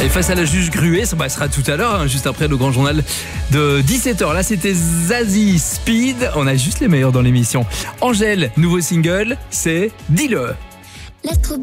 Et face à la juge Gruet, ça sera tout à l'heure, juste après le grand journal de 17h. Là, c'était Zazie Speed. On a juste les meilleurs dans l'émission. Angèle, nouveau single, c'est Dis-le. Lettre